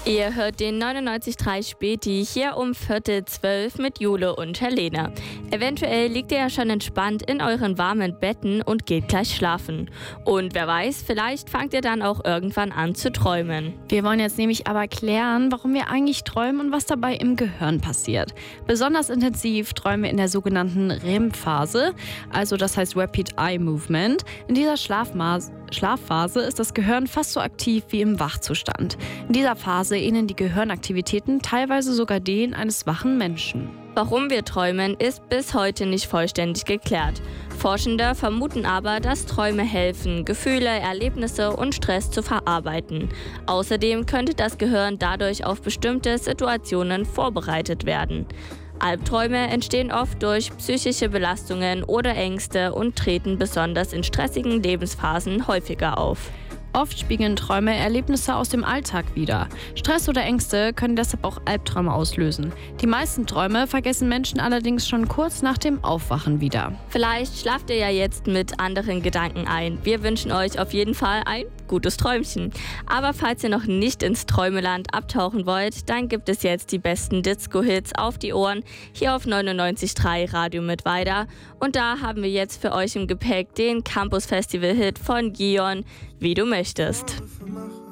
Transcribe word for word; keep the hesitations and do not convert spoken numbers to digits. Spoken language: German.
Ihr hört den neunundneunzig Komma drei Späti hier um Viertel zwölf mit Jule und Helene. Eventuell liegt ihr ja schon entspannt in euren warmen Betten und geht gleich schlafen. Und wer weiß, vielleicht fangt ihr dann auch irgendwann an zu träumen. Wir wollen jetzt nämlich aber klären, warum wir eigentlich träumen und was dabei im Gehirn passiert. Besonders intensiv träumen wir in der sogenannten R E M-Phase, also das heißt Rapid Eye Movement. In dieser Schlafmas- Schlafphase ist das Gehirn fast so aktiv wie im Wachzustand. In dieser Phase ähneln die Gehirnaktivitäten teilweise sogar denen eines wachen Menschen. Warum wir träumen, ist bis heute nicht vollständig geklärt. Forschende vermuten aber, dass Träume helfen, Gefühle, Erlebnisse und Stress zu verarbeiten. Außerdem könnte das Gehirn dadurch auf bestimmte Situationen vorbereitet werden. Albträume entstehen oft durch psychische Belastungen oder Ängste und treten besonders in stressigen Lebensphasen häufiger auf. Oft spiegeln Träume Erlebnisse aus dem Alltag wider. Stress oder Ängste können deshalb auch Albträume auslösen. Die meisten Träume vergessen Menschen allerdings schon kurz nach dem Aufwachen wieder. Vielleicht schlaft ihr ja jetzt mit anderen Gedanken ein. Wir wünschen euch auf jeden Fall ein gutes Träumchen. Aber falls ihr noch nicht ins Träumeland abtauchen wollt, dann gibt es jetzt die besten Disco-Hits auf die Ohren hier auf neunundneunzig Komma drei Radio Mittweida. Und da haben wir jetzt für euch im Gepäck den Campus Festival-Hit von Gion, Wie du möchtest.